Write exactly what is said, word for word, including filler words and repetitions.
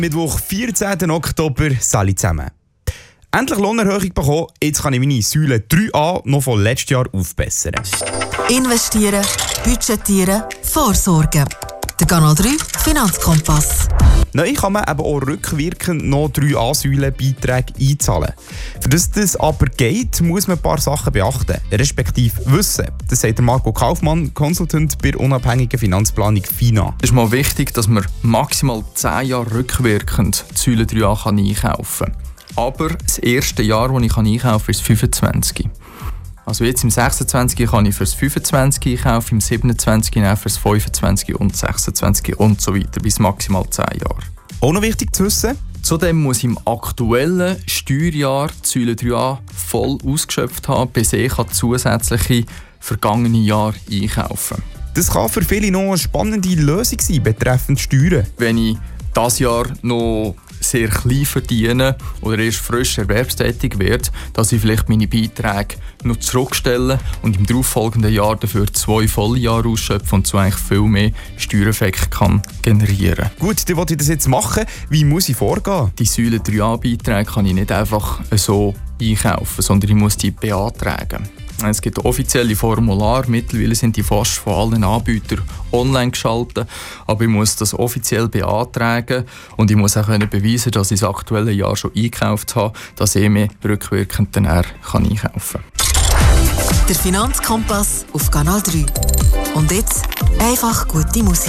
Mittwoch, vierzehnten Oktober, Sali zusammen. Endlich Lohnerhöhung bekommen, jetzt kann ich meine Säule drei a noch von letztes Jahr aufbessern. Investieren, budgetieren, vorsorgen. Der Kanal drei Finanzkompass. Neu kann man eben auch rückwirkend noch drei a-Säulen-Beiträge einzahlen. Für das das aber geht, muss man ein paar Sachen beachten, respektive wissen. Das sagt der Marco Kaufmann, Consultant bei der unabhängigen Finanzplanung FINA. Es ist mal wichtig, dass man maximal zehn Jahre rückwirkend die Säule drei a einkaufen kann. Aber das erste Jahr, das ich einkaufen kann, ist fünfundzwanzig. Also jetzt im sechsundzwanzig kann ich für das fünfundzwanzig einkaufen, im siebenundzwanzig für das fünfundzwanzig und sechsundzwanzig und so weiter, bis maximal zehn Jahre. Auch noch wichtig zu wissen: Zudem muss ich im aktuellen Steuerjahr die Säule drei a voll ausgeschöpft haben, bis ich zusätzliche vergangene Jahre einkaufen. Das kann für viele noch eine spannende Lösung sein betreffend Steuern. Wenn ich dieses Jahr noch sehr klein verdiene oder erst frisch erwerbstätig werde, dass ich vielleicht meine Beiträge noch zurückstelle und im darauffolgenden Jahr dafür zwei volle Jahre ausschöpfe und so eigentlich viel mehr Steuereffekt kann generieren. Gut, dann wollte ich das jetzt machen. Wie muss ich vorgehen? Die Säule drei a-Beiträge kann ich nicht einfach so einkaufen, sondern ich muss die beantragen. Es gibt offizielle Formulare, mittlerweile sind die fast von allen Anbietern online geschaltet, aber ich muss das offiziell beantragen und ich muss auch beweisen, dass ich das aktuelle Jahr schon eingekauft habe, dass ich mir rückwirkend dann kann einkaufen kann. Der Finanzkompass auf Kanal drei. Und jetzt einfach gute Musik.